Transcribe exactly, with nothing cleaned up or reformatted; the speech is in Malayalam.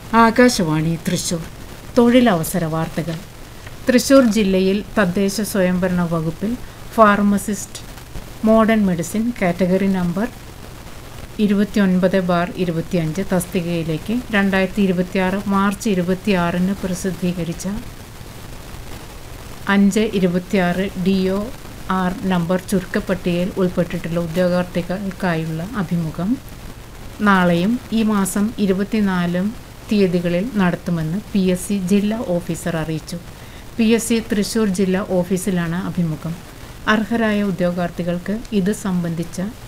ആകാശവാണി തൃശൂർ. തൊഴിലവസര വാർത്തകൾ. തൃശൂർ ജില്ലയിൽ തദ്ദേശ സ്വയംഭരണ വകുപ്പിൽ pharmacist modern medicine category number ഇരുപത്തിയൊൻപത് ബാർ ഇരുപത്തിയഞ്ച് തസ്തികയിലേക്ക് രണ്ടായിരത്തി ഇരുപത്തിയാറ് മാർച്ച് ഇരുപത്തിയാറിന് പ്രസിദ്ധീകരിച്ച അഞ്ച് ഇരുപത്തിയാറ് ഡി ഒ ആർ നമ്പർ ചുരുക്കപ്പട്ടികയിൽ ഉൾപ്പെട്ടിട്ടുള്ള ഉദ്യോഗാർത്ഥികൾക്കായുള്ള അഭിമുഖം നാളെയും ഈ മാസം ഇരുപത്തിനാലും തീയതികളിൽ നടത്തുമെന്ന് പി എസ് സി ജില്ലാ ഓഫീസർ അറിയിച്ചു. പി എസ് സി തൃശൂർ ജില്ലാ ഓഫീസിലാണ് അഭിമുഖം. അർഹരായ ഉദ്യോഗാർത്ഥികൾക്ക് ഇത് സംബന്ധിച്ച